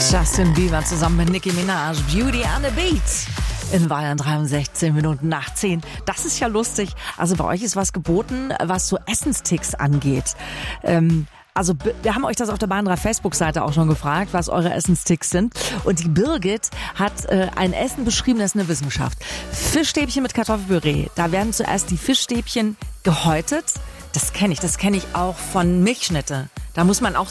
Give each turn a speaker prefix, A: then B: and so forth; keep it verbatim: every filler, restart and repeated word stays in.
A: Justin Bieber zusammen mit Nicki Minaj, Beauty and the Beat. In Bayern dreiundsechzig Minuten nach zehn. Das ist ja lustig. Also bei euch ist was geboten, was so Essensticks angeht. Ähm, also wir haben euch das auf der Bahn drei Facebook-Seite auch schon gefragt, was eure Essensticks sind. Und die Birgit hat äh, ein Essen beschrieben, das ist eine Wissenschaft. Fischstäbchen mit Kartoffelpüree. Da werden zuerst die Fischstäbchen gehäutet. Das kenne ich, das kenne ich auch von Milchschnitte. Da muss man auch